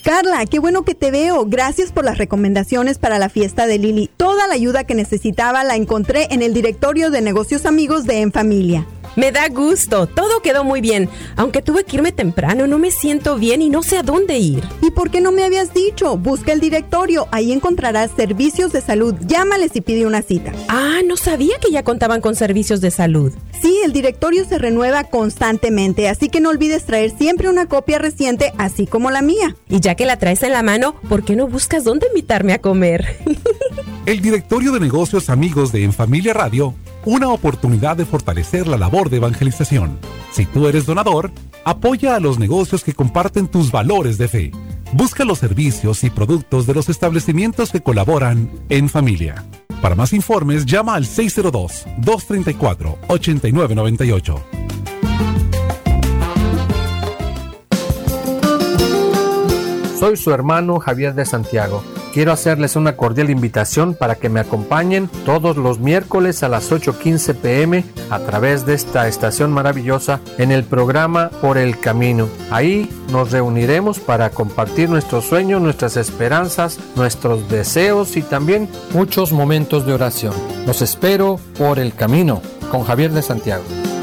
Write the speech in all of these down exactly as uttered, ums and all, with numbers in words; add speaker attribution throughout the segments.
Speaker 1: Carla, qué bueno que te veo. Gracias por las recomendaciones para la fiesta de Lili. Toda la ayuda que necesitaba la encontré en el directorio de negocios amigos de En Familia.
Speaker 2: Me da gusto, todo quedó muy bien. Aunque tuve que irme temprano, no me siento bien y no sé a dónde ir.
Speaker 1: ¿Y por qué no me habías dicho? Busca el directorio, ahí encontrarás servicios de salud. Llámales y pide una cita.
Speaker 2: Ah, no sabía que ya contaban con servicios de salud.
Speaker 1: Sí, el directorio se renueva constantemente, así que no olvides traer siempre una copia reciente, así como la mía.
Speaker 2: Y ya que la traes en la mano, ¿por qué no buscas dónde invitarme a comer?
Speaker 3: El directorio de negocios amigos de En Familia Radio, una oportunidad de fortalecer la labor de evangelización. Si tú eres donador, apoya a los negocios que comparten tus valores de fe. Busca los servicios y productos de los establecimientos que colaboran en familia. Para más informes, llama al seis cero dos, dos tres cuatro, ocho nueve nueve ocho.
Speaker 4: Soy su hermano Javier de Santiago. Quiero hacerles una cordial invitación para que me acompañen todos los miércoles a las ocho quince pm a través de esta estación maravillosa en el programa Por el Camino. Ahí nos reuniremos para compartir nuestros sueños, nuestras esperanzas, nuestros deseos y también muchos momentos de oración. Los espero por el camino con Javier de Santiago.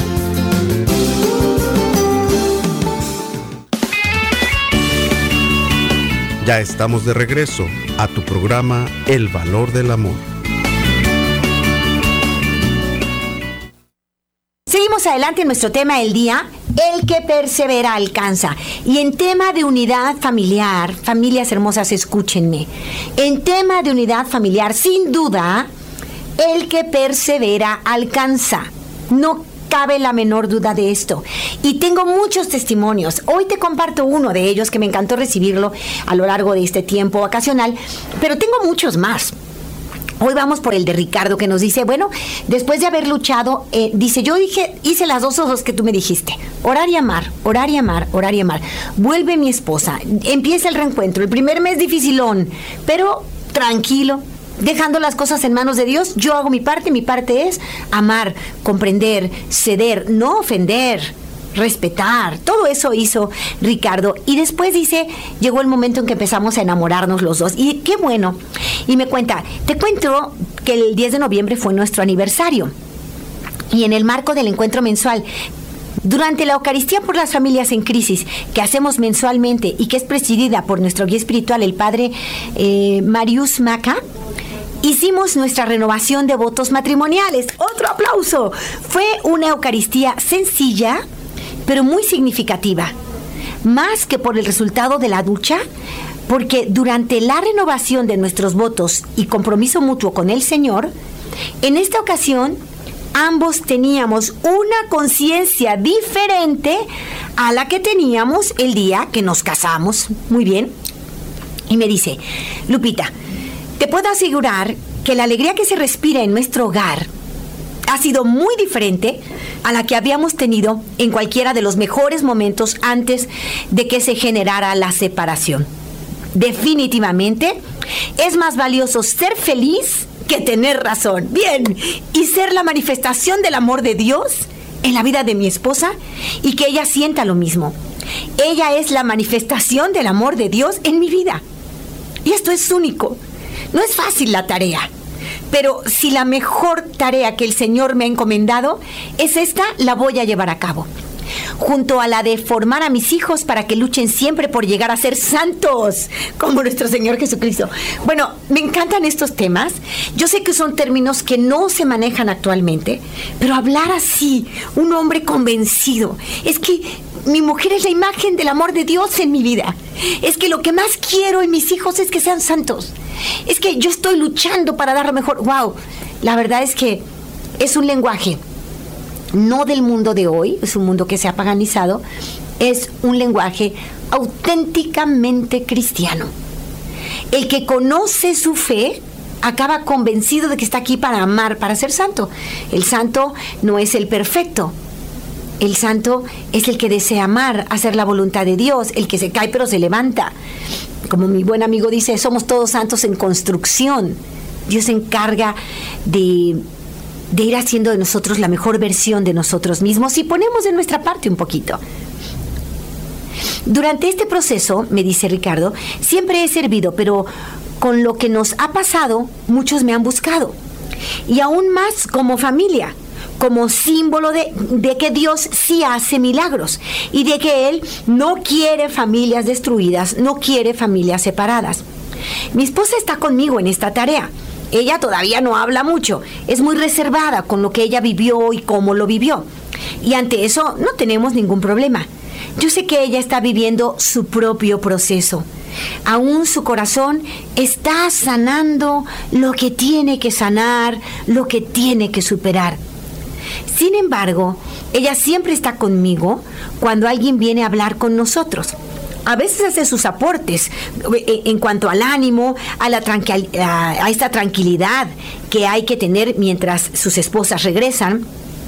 Speaker 5: Ya estamos de regreso a tu programa El Valor del Amor.
Speaker 6: Seguimos adelante en nuestro tema del día, el que persevera alcanza. Y en tema de unidad familiar, familias hermosas, escúchenme. En tema de unidad familiar, sin duda, el que persevera alcanza. No cabe la menor duda de esto. Y tengo muchos testimonios. Hoy te comparto uno de ellos que me encantó recibirlo a lo largo de este tiempo vacacional, pero tengo muchos más. Hoy vamos por el de Ricardo, que nos dice, bueno, después de haber luchado, eh, dice, yo dije, hice las dos cosas que tú me dijiste. Orar y amar, orar y amar, orar y amar. Vuelve mi esposa, empieza el reencuentro. El primer mes dificilón, pero tranquilo, dejando las cosas en manos de Dios. Yo hago mi parte, mi parte es amar, comprender, ceder, no ofender, respetar. Todo eso hizo Ricardo. Y después dice, llegó el momento en que empezamos a enamorarnos los dos. Y qué bueno. Y me cuenta, te cuento que el diez de noviembre fue nuestro aniversario. Y en el marco del encuentro mensual, durante la Eucaristía por las Familias en Crisis, que hacemos mensualmente y que es presidida por nuestro guía espiritual, el padre eh, Marius Maca, hicimos nuestra renovación de votos matrimoniales. ¡Otro aplauso! Fue una Eucaristía sencilla, pero muy significativa. Más que por el resultado de la ducha, porque durante la renovación de nuestros votos y compromiso mutuo con el Señor, en esta ocasión, ambos teníamos una conciencia diferente a la que teníamos el día que nos casamos. Muy bien. Y me dice, Lupita, te puedo asegurar que la alegría que se respira en nuestro hogar ha sido muy diferente a la que habíamos tenido en cualquiera de los mejores momentos antes de que se generara la separación. Definitivamente es más valioso ser feliz que tener razón. Bien, y ser la manifestación del amor de Dios en la vida de mi esposa y que ella sienta lo mismo. Ella es la manifestación del amor de Dios en mi vida. Y esto es único. No es fácil la tarea, pero si la mejor tarea que el Señor me ha encomendado es esta, la voy a llevar a cabo. Junto a la de formar a mis hijos para que luchen siempre por llegar a ser santos, como nuestro Señor Jesucristo. Bueno, me encantan estos temas. Yo sé que son términos que no se manejan actualmente, pero hablar así, un hombre convencido, es que mi mujer es la imagen del amor de Dios en mi vida. Es que lo que más quiero en mis hijos es que sean santos. Es que yo estoy luchando para dar lo mejor. ¡Wow! La verdad es que es un lenguaje no del mundo de hoy, es un mundo que se ha paganizado, es un lenguaje auténticamente cristiano. El que conoce su fe acaba convencido de que está aquí para amar, para ser santo. El santo no es el perfecto. El santo es el que desea amar, hacer la voluntad de Dios, el que se cae pero se levanta. Como mi buen amigo dice, somos todos santos en construcción. Dios se encarga de, de ir haciendo de nosotros la mejor versión de nosotros mismos y ponemos de nuestra parte un poquito. Durante este proceso, me dice Ricardo, siempre he servido, pero con lo que nos ha pasado, muchos me han buscado. Y aún más como familia, como símbolo de, de que Dios sí hace milagros y de que Él no quiere familias destruidas, no quiere familias separadas. Mi esposa está conmigo en esta tarea. Ella todavía no habla mucho, es muy reservada con lo que ella vivió y cómo lo vivió. Y ante eso no tenemos ningún problema. Yo sé que ella está viviendo su propio proceso. Aún su corazón está sanando lo que tiene que sanar, lo que tiene que superar. Sin embargo, ella siempre está conmigo cuando alguien viene a hablar con nosotros. A veces hace sus aportes en cuanto al ánimo, a, la tranquil- a, a esta tranquilidad que hay que tener mientras sus esposas regresan.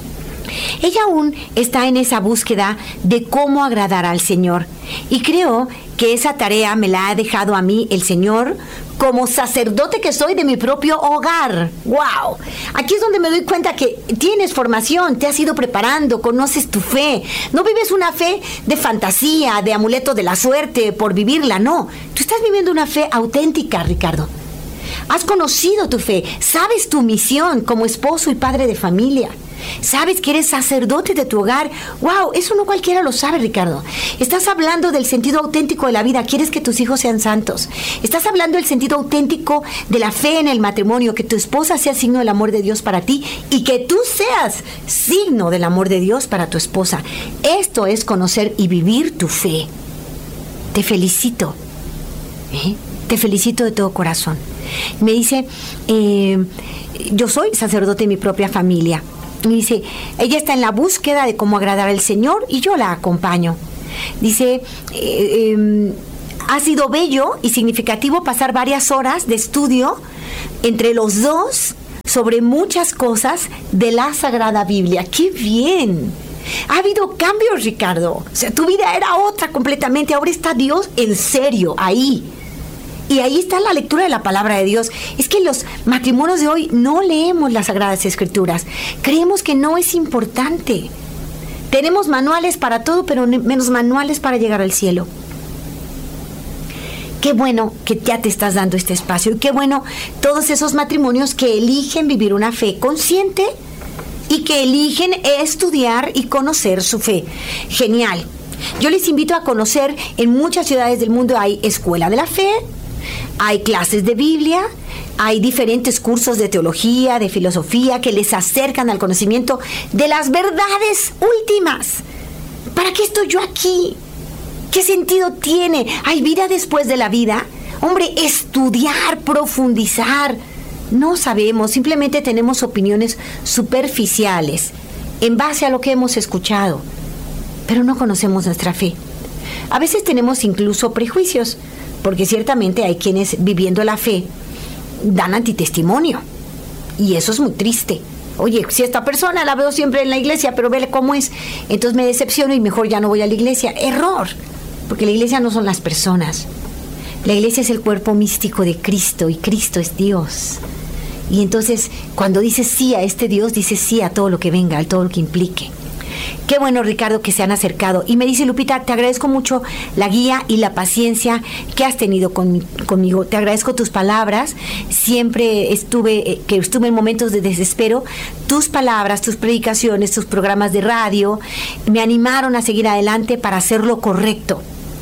Speaker 6: Ella aún está en esa búsqueda de cómo agradar al Señor. Y creo que esa tarea me la ha dejado a mí el Señor como sacerdote que soy de mi propio hogar. ¡Wow! Aquí es donde me doy cuenta que tienes formación, te has ido preparando, conoces tu fe. No vives una fe de fantasía, de amuleto de la suerte por vivirla, no. Tú estás viviendo una fe auténtica, Ricardo. Has conocido tu fe, sabes tu misión como esposo y padre de familia. Sabes que eres sacerdote de tu hogar. ¡Wow! Eso no cualquiera lo sabe, Ricardo. Estás hablando del sentido auténtico de la vida. Quieres que tus hijos sean santos. Estás hablando del sentido auténtico de la fe en el matrimonio, que tu esposa sea signo del amor de Dios para ti y que tú seas signo del amor de Dios para tu esposa. Esto es conocer y vivir tu fe. Te felicito. ¿Eh? Te felicito de todo corazón. Me dice, eh, yo soy sacerdote de mi propia familia. Me dice, ella está en la búsqueda de cómo agradar al Señor y yo la acompaño. Dice, eh, eh, ha sido bello y significativo pasar varias horas de estudio entre los dos sobre muchas cosas de la Sagrada Biblia. ¡Qué bien! Ha habido cambios, Ricardo. O sea, tu vida era otra completamente. Ahora está Dios en serio ahí. Y ahí está la lectura de la palabra de Dios. Es que los matrimonios de hoy no leemos las Sagradas Escrituras. Creemos que no es importante. Tenemos manuales para todo, pero menos manuales para llegar al cielo. Qué bueno que ya te estás dando este espacio. Y qué bueno todos esos matrimonios que eligen vivir una fe consciente y que eligen estudiar y conocer su fe. Genial. Yo les invito a conocer, en muchas ciudades del mundo hay Escuela de la Fe, hay clases de Biblia, hay diferentes cursos de teología, de filosofía, que les acercan al conocimiento de las verdades últimas. ¿Para qué estoy yo aquí? ¿Qué sentido tiene? ¿Hay vida después de la vida? Hombre, estudiar, profundizar. No sabemos, simplemente tenemos opiniones superficiales en base a lo que hemos escuchado, pero no conocemos nuestra fe. A veces tenemos incluso prejuicios, porque ciertamente hay quienes viviendo la fe dan antitestimonio, y eso es muy triste. Oye, si esta persona la veo siempre en la iglesia, pero vele cómo es, entonces me decepciono y mejor ya no voy a la iglesia. Error, porque la iglesia no son las personas. La iglesia es el cuerpo místico de Cristo, y Cristo es Dios. Y entonces, cuando dices sí a este Dios, dices sí a todo lo que venga, a todo lo que implique. Qué bueno, Ricardo, que se han acercado. Y me dice Lupita, te agradezco mucho la guía y la paciencia que has tenido con, conmigo. Te agradezco tus palabras. Siempre estuve, eh, que estuve en momentos de desespero. Tus palabras, tus predicaciones, tus programas de radio me animaron a seguir adelante para hacer lo correcto.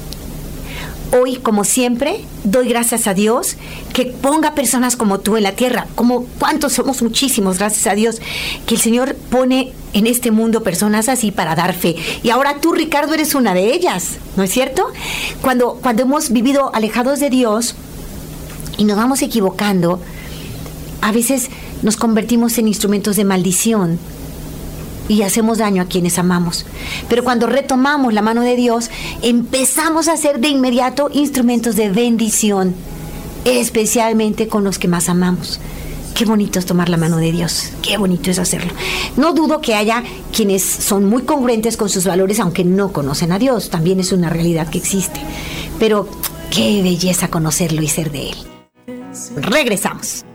Speaker 6: Hoy, como siempre, doy gracias a Dios que ponga personas como tú en la tierra. Como cuántos somos, muchísimos, gracias a Dios, que el Señor pone en este mundo personas así para dar fe. Y ahora tú, Ricardo, eres una de ellas, ¿no es cierto? Cuando, cuando hemos vivido alejados de Dios y nos vamos equivocando, a veces nos convertimos en instrumentos de maldición y hacemos daño a quienes amamos. Pero cuando retomamos la mano de Dios, empezamos a ser de inmediato instrumentos de bendición, especialmente con los que más amamos. Qué bonito es tomar la mano de Dios, qué bonito es hacerlo. No dudo que haya quienes son muy congruentes con sus valores, aunque no conocen a Dios, también es una realidad que existe. Pero qué belleza conocerlo y ser de Él. Regresamos.